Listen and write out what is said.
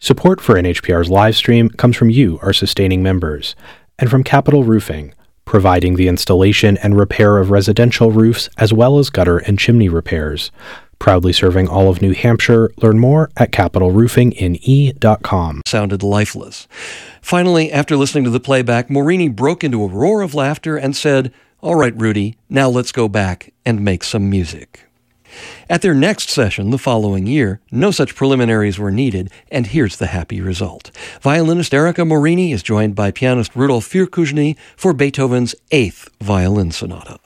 Support for NHPR's live stream comes from you, our sustaining members, and from Capital Roofing, providing the installation and repair of residential roofs as well as gutter and chimney repairs. Proudly serving all of New Hampshire. Learn more at capitalroofingine.com. Sounded lifeless. Finally, after listening to the playback, Morini broke into a roar of laughter and said, "All right, Rudy, now let's go back and make some music." At their next session the following year, no such preliminaries were needed, and here's the happy result. Violinist Erika Morini is joined by pianist Rudolf Firkushny for Beethoven's 8th Violin Sonata.